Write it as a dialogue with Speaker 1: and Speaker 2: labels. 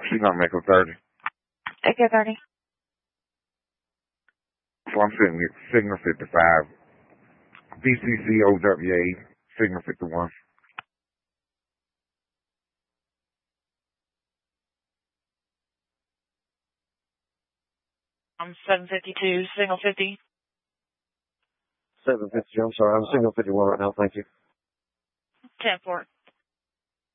Speaker 1: She's gonna make a 30.
Speaker 2: Take a 30.
Speaker 1: So I'm sitting at Signal 55. BCC OWA, Signal 51.
Speaker 2: I'm 752, Signal 50.
Speaker 3: 750, I'm sorry, I'm Signal 51 right now, thank you.
Speaker 2: 10-4.